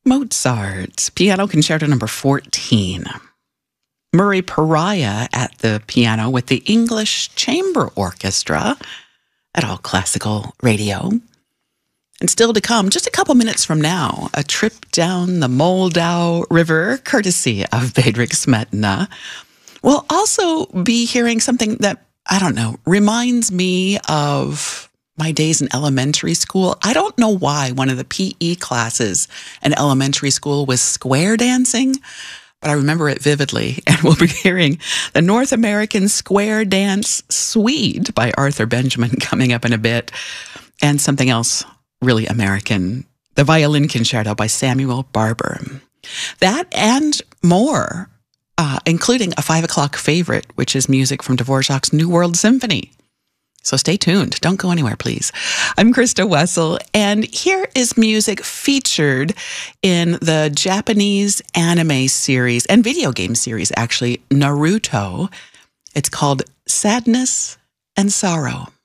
Mozart, Piano Concerto number 14. Murray Pariah at the piano with the English Chamber Orchestra at All Classical Radio. And still to come, just a couple minutes from now, a trip down the Moldau River, courtesy of Bedřich Smetana. We'll also be hearing something that, I don't know, reminds me of my days in elementary school. I don't know why one of the PE classes in elementary school was square dancing, but I remember it vividly. And we'll be hearing the North American Square Dance Suite by Arthur Benjamin coming up in a bit, and something else really American, the Violin Concerto by Samuel Barber. That and more, including a 5 o'clock favorite, which is music from Dvorak's New World Symphony. So stay tuned. Don't go anywhere, please. I'm Krista Wessel, and here is music featured in the Japanese anime series and video game series, actually, Naruto. It's called Sadness and Sorrow.